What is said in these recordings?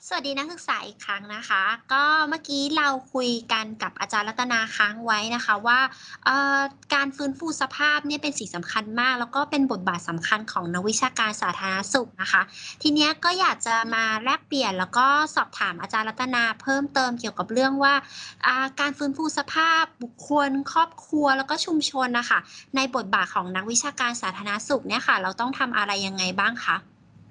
สวัสดีนักศึกษาอีกครั้งนะคะก็เมื่อกี้เราคุยกันกับอาจารย์รัตนาค้างไว้นะคะว่าเอ่อการฟื้นฟูสภาพเนี่ยเป็นสิ่งสำคัญมากแล้วก็เป็นบทบาทสำคัญของนักวิชาการสาธารณสุขนะคะทีเนี้ยก็อยากจะมาแลกเปลี่ยนแล้วก็สอบถามอาจารย์รัตนาเพิ่มเติมเกี่ยวกับเรื่องว่าการฟื้นฟูสภาพบุคคลครอบครัวแล้วก็ชุมชนน่ะค่ะในบทบาทของนักวิชาการสาธารณสุขเนี่ยค่ะเราต้องทำอะไรยังไงบ้างคะ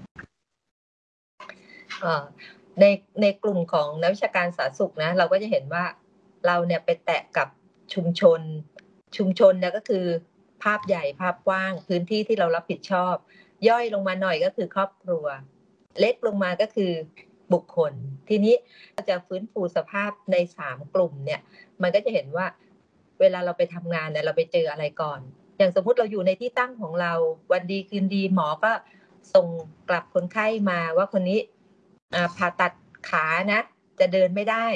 เอ่อในในกลุ่มของนักวิชาการสาธารณสุขนะเราก็จะเห็นว่าเราเนี่ยไปแตะกับชุมชนเนี่ยก็คือภาพใหญ่ภาพกว้างพื้นที่ที่เรารับผิดชอบย่อยลงมาหน่อยก็คือครอบครัวเล็กลงมาก็คือบุคคลทีนี้เราจะฟื้นฟูสภาพใน3กลุ่มเนี่ยมันก็จะเห็นว่าเวลาเราไปทำงานเนี่ยเราไปเจออะไรก่อนอย่างสมมุติเราอยู่ในที่ตั้งของเราวันดีคืนดีหมอก็ส่งกลับคนไข้มาว่าคนนี้ผ่าตัดขานะจะเดินไม่ได้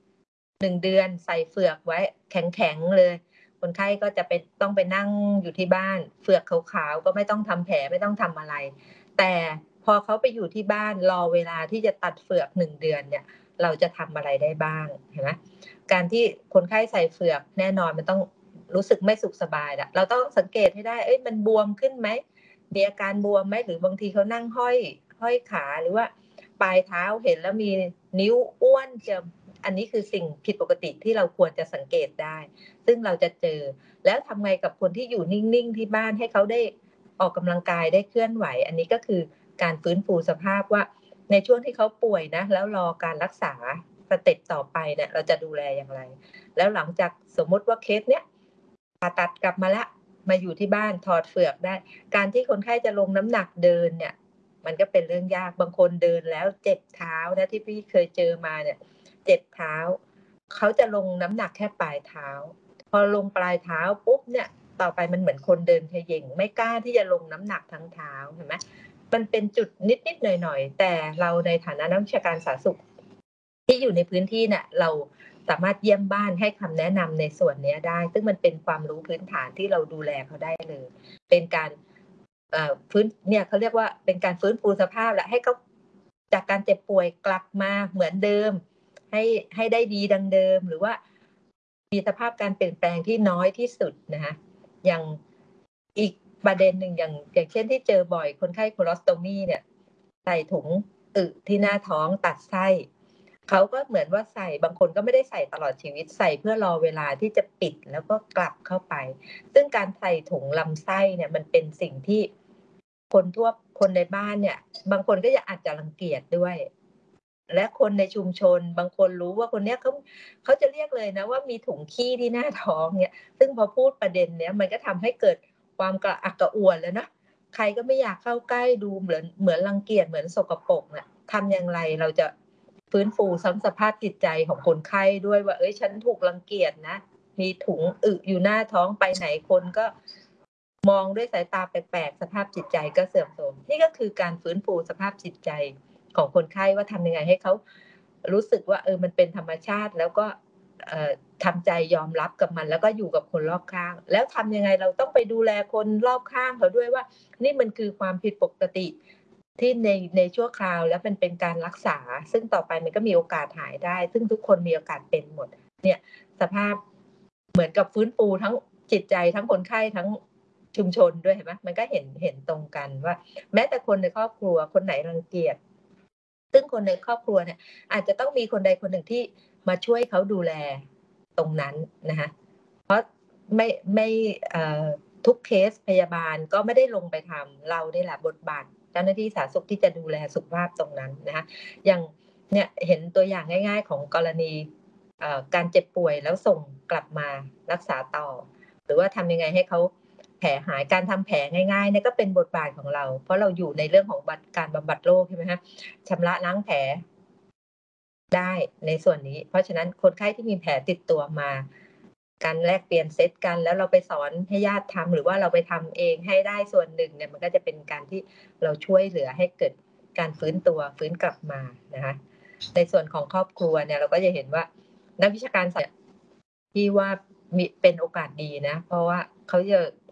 1เดือนใส่เฝือกไว้แข็งๆเลยคนไข้ก็จะต้องไปนั่งอยู่ที่บ้านเฝือกขาวๆก็ไม่ต้องทำแผลไม่ต้องทำอะไรแต่พอเขาไปอยู่ที่บ้านรอเวลาที่จะตัดเฝือก1เดือนเนี่ยเราจะทำอะไรได้บ้างเห็นไหมการที่คนไข้ใส่เฝือกแน่นอนมันต้องรู้สึกไม่สุขสบายละเราต้องสังเกตให้ได้มันบวมขึ้นไหมมีอาการบวมไหมหรือบางทีเขานั่งห้อยขาหรือว่าปลายเท้าเห็นแล้วมีนิ้วอ้วนเชียวอันนี้คือสิ่งผิดปกติที่เราควรจะสังเกตได้ซึ่งเราจะเจอแล้วทำไงกับคนที่อยู่นิ่งๆที่บ้านให้เขาได้ออกกำลังกายได้เคลื่อนไหวอันนี้ก็คือการฟื้นฟูสภาพว่าในช่วงที่เขาป่วยนะแล้วรอการรักษาสเต็ปต่อไปเนี่ยเราจะดูแลอย่างไรแล้วหลังจากสมมุติว่าเคสเนี้ยผ่าตัดกลับมาแล้วมาอยู่ที่บ้านถอดเฝือกได้การที่คนไข้จะลงน้ำหนักเดินเนี่ยมันก็เป็นเรื่องยากบางคนเดินแล้วเจ็บเท้านะที่พี่เคยเจอมาเนี่ยเจ็บเท้าเขาจะลงน้ำหนักแค่ปลายเท้าพอลงปลายเท้าปุ๊บเนี่ยต่อไปมันเหมือนคนเดินเขย่งไม่กล้าที่จะลงน้ำหนักทั้งเท้าเห็นไหมมันเป็นจุดนิดๆหน่อยๆแต่เราในฐานะนักวิชาการสาธารณสุขที่อยู่ในพื้นที่เนี่ยเราสามารถเยี่ยมบ้านให้คำแนะนำในส่วนนี้ได้ซึ่งมันเป็นความรู้พื้นฐานที่เราดูแลเขาได้เลยเป็นการฟื้นเนี่ยเขาเรียกว่าเป็นการฟื้นฟูสภาพและให้เขาจากการเจ็บป่วยกลับมาเหมือนเดิมให้ได้ดีดังเดิมหรือว่ามีสภาพการเปลี่ยนแปลงที่น้อยที่สุดนะคะอย่างอีกประเด็นหนึ่งอย่างเช่นที่เจอบ่อยคนไข้โคลอสโตมีเนี่ยใส่ถุงที่หน้าท้องตัดไส้เขาก็เหมือนว่าใส่บางคนก็ไม่ได้ใส่ตลอดชีวิตใส่เพื่อรอเวลาที่จะปิดแล้วก็กลับเข้าไปซึ่งการใส่ถุงลำไส้เนี่ยมันเป็นสิ่งที่คนในบ้านเนี่ยบางคนก็อาจจะรังเกียจด้วยและคนในชุมชนบางคนรู้ว่าคนเนี้ยเขาจะเรียกเลยนะว่ามีถุงขี้ที่หน้าท้องเนี่ยซึ่งพอพูดประเด็นเนี้ยมันก็ทำให้เกิดความกระอักกระอ่วนแล้วนะใครก็ไม่อยากเข้าใกล้ดูเหมือนรังเกียจเหมือนสกปรกน่ะทำอย่างไรเราจะฟื้นฟูสภาพจิตใจของคนไข้ด้วยว่าฉันถูกรังเกียจนะมีถุงอยู่หน้าท้องไปไหนคนก็มองด้วยสายตาแปลกๆสภาพจิตใจก็เสื่อมโทรมนี่ก็คือการฟื้นฟูสภาพจิตใจของคนไข้ว่าทำยังไงให้เขารู้สึกว่ามันเป็นธรรมชาติแล้วก็ทำใจยอมรับกับมันแล้วก็อยู่กับคนรอบข้างแล้วทำยังไงเราต้องไปดูแลคนรอบข้างเขาด้วยว่านี่มันคือความผิดปกติที่ในชั่วคราวแล้วมันเป็นการรักษาซึ่งต่อไปมันก็มีโอกาสหายได้ซึ่งทุกคนมีโอกาสเป็นหมดเนี่ยสภาพเหมือนกับฟื้นฟูทั้งจิตใจทั้งคนไข้ทั้งชุมชนด้วยเห็นไหมมันก็เห็นตรงกันว่าแม้แต่คนในครอบครัวคนไหนรังเกียจซึ่งคนในครอบครัวเนี่ยอาจจะต้องมีคนใดคนหนึ่งที่มาช่วยเขาดูแลตรงนั้นนะคะเพราะไม่ทุกเคสพยาบาลก็ไม่ได้ลงไปทำเรานี่แหละบทบาทเจ้าหน้าที่สาธารณสุขที่จะดูแลสุขภาพตรงนั้นนะคะอย่างเนี่ยเห็นตัวอย่างง่ายๆของกรณีการเจ็บป่วยแล้วส่งกลับมารักษาต่อหรือว่าทำยังไงให้เขาแผลหายการทำแผลง่ายๆเนี่ยก็เป็นบทบาทของเราเพราะเราอยู่ในเรื่องของการบำบัดโรคใช่ไหมคะชำระล้างแผลได้ในส่วนนี้เพราะฉะนั้นคนไข้ที่มีแผลติดตัวมาการแลกเปลี่ยนเซตกันแล้วเราไปสอนให้ญาติทำหรือว่าเราไปทำเองให้ได้ส่วนหนึ่งเนี่ยมันก็จะเป็นการที่เราช่วยเหลือให้เกิดการฟื้นกลับมานะคะในส่วนของครอบครัวเนี่ยเราก็จะเห็นว่านักวิชาการที่ว่ามีเป็นโอกาสดีนะเพราะว่าเขาจะ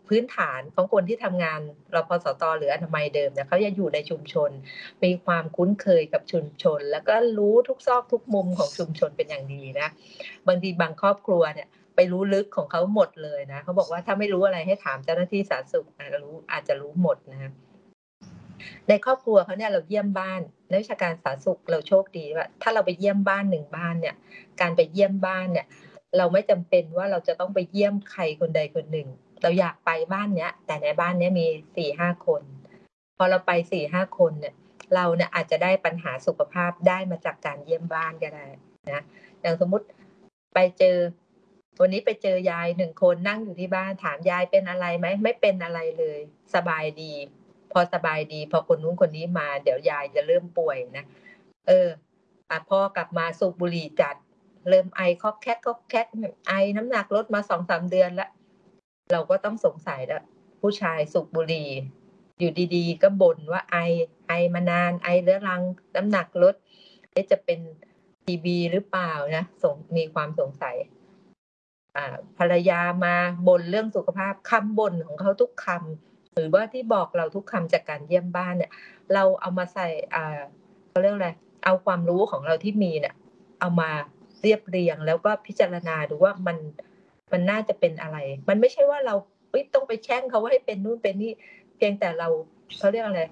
พื้นฐานของคนที่ทำงานรพสตหรืออนามัยเดิมเนี่ยเขาจะอยู่ในชุมชนมีความคุ้นเคยกับชุมชนแล้วก็รู้ทุกซอกทุกมุมของชุมชนเป็นอย่างดีนะบางทีบางครอบครัวเนี่ยไปรู้ลึกของเขาหมดเลยนะเขาบอกว่าถ้าไม่รู้อะไรให้ถามเจ้าหน้าที่สาธารณสุขอาจจะรู้หมดนะในครอบครัวเขาเนี่ยเราเยี่ยมบ้านนักวิชาการสาธารณสุขเราโชคดีว่าถ้าเราไปเยี่ยมบ้าน1บ้านเนี่ยการไปเยี่ยมบ้านเนี่ยเราไม่จำเป็นว่าเราจะต้องไปเยี่ยมใครคนใดคนหนึ่งเราอยากไปบ้านเนี้ยแต่ในบ้านเนี้ยมี 4-5 คนพอเราไป 4-5 คนเนี่ยเราเนี่ยอาจจะได้ปัญหาสุขภาพได้มาจากการเยี่ยมบ้านก็ได้นะอย่างสมมุติไปเจอวันนี้ไปเจอยาย1คนนั่งอยู่ที่บ้านถามยายเป็นอะไรไหมไม่เป็นอะไรเลยสบายดีพอสบายดีพอคนนู้นคนนี้มาเดี๋ยวยายจะเริ่มป่วยนะพ่อกลับมาสูบบุหรี่จัดเริ่มไอคอกแคกไอน้ำหนักลดมา 2-3 เดือนแล้วเราก็ต้องสงสัยแล้วผู้ชายสูบบุหรี่อยู่ดีๆก็บ่นว่าไอมานานไอเรื้อรังน้ำหนักลดจะเป็นทีบีหรือเปล่านะมีความสงสัยภรรยามาบ่นเรื่องสุขภาพคำบ่นของเขาทุกคำหรือว่าที่บอกเราทุกคำจากการเยี่ยมบ้านเนี่ยเราเอามาใส่เขาเรียกอะไรเอาความรู้ของเราที่มีเนี่ยเอามาเรียบเรียงแล้วก็พิจารณาดูว่ามันน่าจะเป็นอะไรมันไม่ใช่ว่าเราต้องไปแช่งเขาว่าให้เป็นนู่นเป็นนี่เพียงแต่เขาเรียกอะไร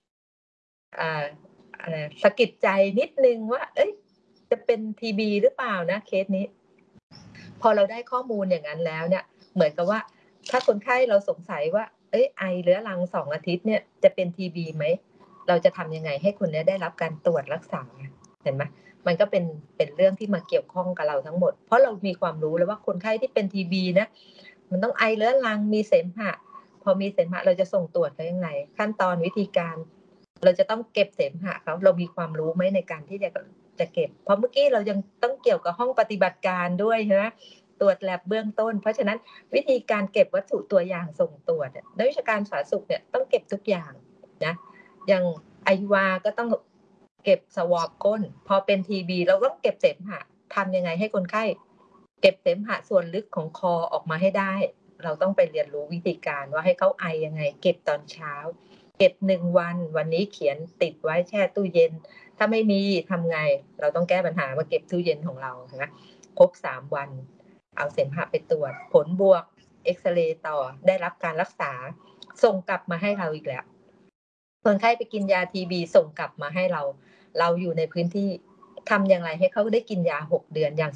สะกิดใจนิดนึงว่าจะเป็นทีบีหรือเปล่านะเคสนี้พอเราได้ข้อมูลอย่างนั้นแล้วเนี่ยเหมือนกับว่าถ้าคนไข้เราสงสัยว่าไอเรื้อรัง2 อาทิตย์เนี่ยจะเป็นทีบีไหมเราจะทำยังไงให้คนนี้ได้รับการตรวจรักษาเห็นไหมมันก็เป็นเรื่องที่มาเกี่ยวข้องกับเราทั้งหมดเพราะเรามีความรู้แล้วว่าคนไข้ที่เป็นทีบีนะมันต้องไอเรื้อรังมีเสมหะพอมีเสมหะเราจะส่งตรวจเขายังไงขั้นตอนวิธีการเราจะต้องเก็บเสมหะเขาเรามีความรู้ไหมในการที่จะเก็บเพราะเมื่อกี้เรายังต้องเกี่ยวกับห้องปฏิบัติการด้วยใช่ไหมตรวจแลบเบื้องต้นเพราะฉะนั้นวิธีการเก็บวัตถุตัวอย่างส่งตรวจนักวิชาการสาธารณสุขเนี่ยต้องเก็บทุกอย่างนะอย่างไอวาก็ต้องเก็บสวอปก้นพอเป็นทีบีเราต้องเก็บเสมหะทำยังไงให้คนไข้เก็บเสมหะส่วนลึกของคอออกมาให้ได้เราต้องไปเรียนรู้วิธีการว่าให้เขาไอยังไงเก็บตอนเช้าเก็บ1 วันนี้เขียนติดไว้แช่ตู้เย็นถ้าไม่มีทำไงเราต้องแก้ปัญหามาเก็บตู้เย็นของเรานะครบ3 วันเอาเสมหะไปตรวจผลบวกเอ็กซเรย์ต่อได้รับการรักษาส่งกลับมาให้เราอีกแล้วคนไข้ไปกินยาทีบีส่งกลับมาให้เราอยู่ในพื้นที่ทำอย่างไรให้เขาได้กินยา6 เดือนอย่าง